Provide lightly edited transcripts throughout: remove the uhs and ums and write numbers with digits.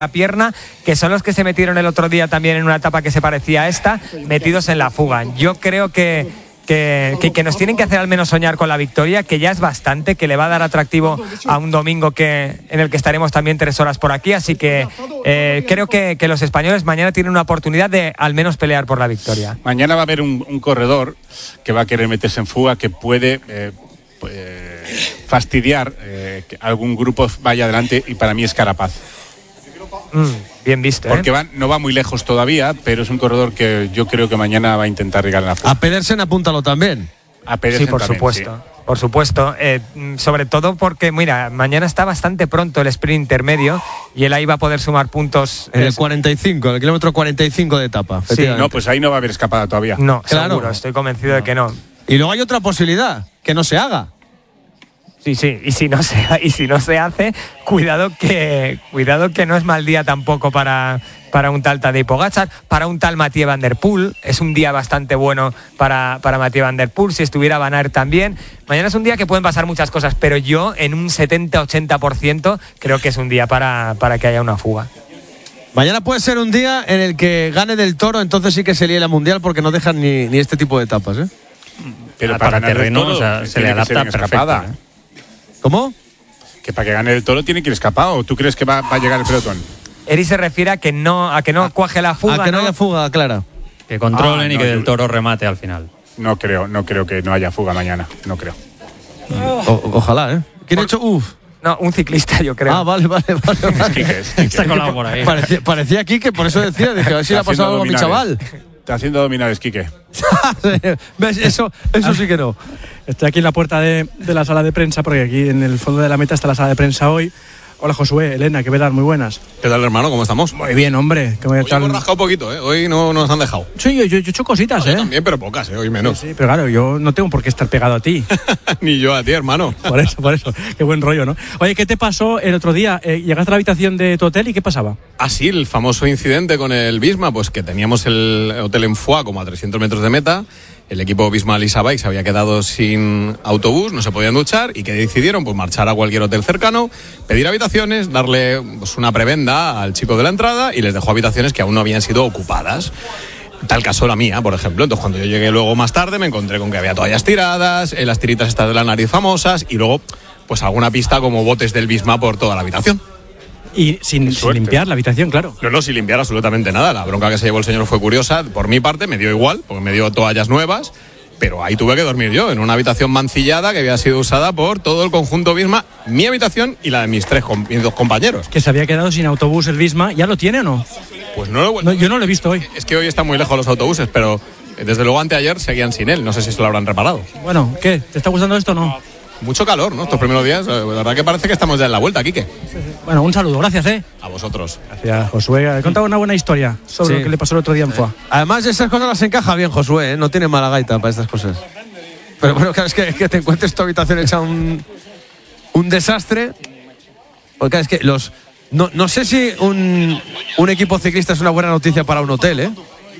la pierna, que son los que se metieron el otro día también en una etapa que se parecía a esta, metidos en la fuga. Yo creo que nos tienen que hacer al menos soñar con la victoria, que ya es bastante, que le va a dar atractivo a un domingo en el que estaremos también 3 horas por aquí, así que creo que los españoles mañana tienen una oportunidad de al menos pelear por la victoria. Mañana va a haber un corredor que va a querer meterse en fuga, que puede fastidiar que algún grupo vaya adelante, y para mí es Carapaz. Bien visto, porque no va muy lejos todavía, pero es un corredor que yo creo que mañana va a intentar llegar a la fuga. A Pedersen apúntalo también. A Pedersen sí, por también, supuesto. Sí. Por supuesto, sobre todo porque, mira, mañana está bastante pronto el sprint intermedio y él ahí va a poder sumar puntos. En el 45, el kilómetro 45 de etapa. Sí, no, pues ahí no va a haber escapada todavía. No, claro. Seguro, estoy convencido de que no. Y luego hay otra posibilidad, que no se haga. Sí, y si no se hace, cuidado que no es mal día tampoco para un tal Tadej Pogačar, para un tal Mathieu Van Der Poel. Es un día bastante bueno para Mathieu Van Der Poel, si estuviera Van Aert también. Mañana es un día que pueden pasar muchas cosas, pero yo en un 70-80% creo que es un día para que haya una fuga. Mañana puede ser un día en el que gane Del Toro, entonces sí que se líe la Mundial, porque no dejan ni este tipo de etapas, ¿eh? Pero para ganar terreno, o sea, se le adapta perfecto. ¿Cómo? Que para que gane el Toro tiene que ir escapado. ¿O tú crees que va a llegar el pelotón? Eri se refiere a que no cuaje la fuga. A que no haya fuga, clara. Que controlen y que Del Toro remate al final. No creo que no haya fuga mañana. No creo. Ojalá, ¿eh? ¿Quién ha hecho? No, un ciclista, yo creo. Ah, vale. Es Quique. Está colado por ahí. Parecía Quique, por eso decía, dije, a ver si le ha pasado algo a mi chaval. Está haciendo dominares, Quique. ¿Ves? Eso sí que no. Estoy aquí en la puerta de la sala de prensa, porque aquí en el fondo de la meta está la sala de prensa hoy. Hola Josué, Elena, ¿qué tal? Muy buenas. ¿Qué tal, hermano? ¿Cómo estamos? Muy bien, hombre. Hoy hemos rascado un poquito, ¿eh? Hoy no nos han dejado. Sí, yo he hecho cositas, Yo también, pero pocas, ¿eh? Hoy menos. Sí, pero claro, yo no tengo por qué estar pegado a ti. Ni yo a ti, hermano. Por eso. Qué buen rollo, ¿no? Oye, ¿qué te pasó el otro día? Llegaste a la habitación de tu hotel y ¿qué pasaba? Ah, sí, el famoso incidente con el Visma, pues que teníamos el hotel en Foix, como a 300 metros de meta. El equipo Visma Lease Bike se había quedado sin autobús, no se podían duchar, y que decidieron pues marchar a cualquier hotel cercano, pedir habitaciones, darle pues una prebenda al chico de la entrada, y les dejó habitaciones que aún no habían sido ocupadas. Tal caso la mía, por ejemplo. Entonces, cuando yo llegué luego más tarde, me encontré con que había toallas tiradas, las tiritas estas de la nariz famosas, y luego pues alguna pista como botes del Visma por toda la habitación. Y sin limpiar la habitación, claro. No, sin limpiar absolutamente nada. La bronca que se llevó el señor fue curiosa. Por mi parte, me dio igual, porque me dio toallas nuevas, pero ahí tuve que dormir yo, en una habitación mancillada que había sido usada por todo el conjunto Visma, mi habitación y la de mis dos compañeros. Que se había quedado sin autobús el Visma. ¿Ya lo tiene o no? Pues yo no lo he visto hoy. Es que hoy están muy lejos los autobuses, pero desde luego anteayer seguían sin él. No sé si se lo habrán reparado. Bueno, ¿qué? ¿Te está gustando esto o no? Mucho calor, ¿no? Estos primeros días, la verdad que parece que estamos ya en la vuelta, Quique. Sí. Bueno, un saludo, gracias, A vosotros. Gracias, Josué. He contado una buena historia sobre lo que le pasó el otro día en Foix. Además, esas cosas las encaja bien Josué, ¿eh? No tiene mala gaita para estas cosas. Pero bueno, claro, es que te encuentres tu habitación hecha un desastre. Porque es que no sé si un equipo ciclista es una buena noticia para un hotel, ¿eh?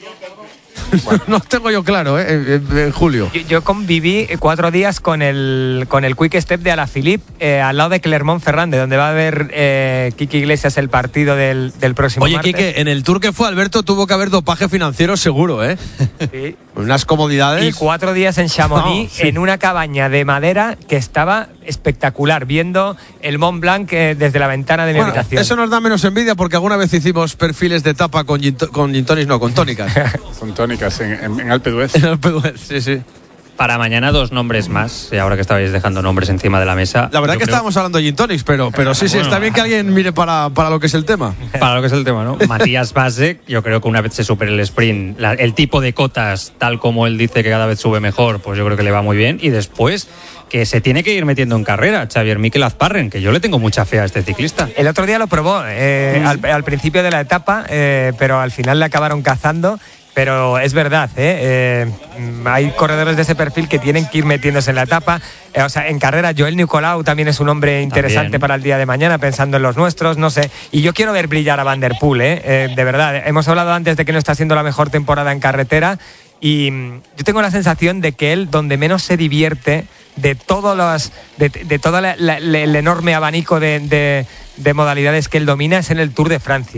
Bueno. No tengo yo claro, en julio. Yo conviví 4 días con el Quick Step de Alaphilippe, al lado de Clermont-Ferrand, donde va a haber Quique Iglesias el partido del próximo martes. Quique, en el tour que fue Alberto tuvo que haber dopaje financiero seguro, ¿eh? Sí. Unas comodidades. Y 4 días en Chamonix, en una cabaña de madera que estaba espectacular, viendo el Mont Blanc desde la ventana de mi habitación. Eso nos da menos envidia, porque alguna vez hicimos perfiles de tapa con gin tonics, no, con tónicas. Con tónicas en Alpe d'Huez. En Alpe d'Huez, sí. Para mañana 2 nombres más, y ahora que estabais dejando nombres encima de la mesa. La verdad que estábamos hablando de gin tonics, pero sí, bueno, está bien que alguien mire para lo que es el tema. Para lo que es el tema, ¿no? Matías Vasek, yo creo que una vez se supere el sprint, el tipo de cotas, tal como él dice que cada vez sube mejor, pues yo creo que le va muy bien. Y después, que se tiene que ir metiendo en carrera, Xavier Mikel Azparren, que yo le tengo mucha fe a este ciclista. El otro día lo probó al principio de la etapa, pero al final le acabaron cazando. Pero es verdad, hay corredores de ese perfil que tienen que ir metiéndose en la etapa. O sea, en carrera, Joel Nicolau también es un hombre interesante también para el día de mañana, pensando en los nuestros, no sé. Y yo quiero ver brillar a Van Der Poel, de verdad. Hemos hablado antes de que no está siendo la mejor temporada en carretera. Y yo tengo la sensación de que él, donde menos se divierte de todo el enorme abanico de modalidades que él domina, es en el Tour de Francia.